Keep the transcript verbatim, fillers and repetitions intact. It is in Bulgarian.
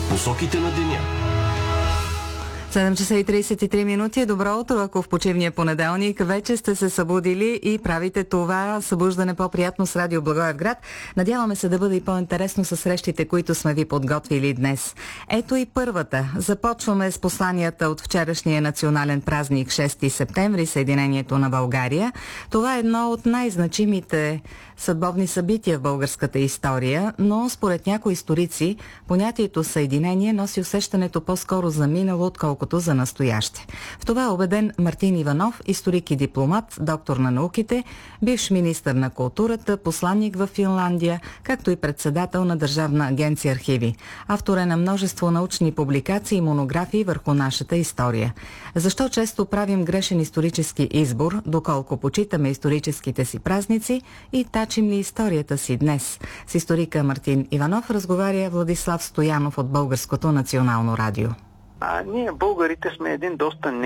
Посоките на деня. седем часа и тридесет и три минути. Добро утро, ако в почивния понеделник вече сте се събудили и правите това събуждане по-приятно с Радио Благоевград. Надяваме се да бъде и по-интересно с срещите, които сме ви подготвили днес. Ето и първата. Започваме с посланията от вчерашния национален празник шести септември, Съединението на България. Това е едно от най-значимите съдбовни събития в българската история, но според някои историци понятието съединение носи усещането по-скоро за минало, отколкото за настояще. В това е убеден Мартин Иванов, историк и дипломат, доктор на науките, бивш министър на културата, посланник в Финландия, както и председател на Държавна агенция архиви. Автор е на множество научни публикации и монографии върху нашата история. Защо често правим грешен исторически избор, доколко почитаме историческите си празници и тачим ли историята си днес? С историка Мартин Иванов разговаря Владислав Стоянов от Българското национално радио. А ние, българите, сме един доста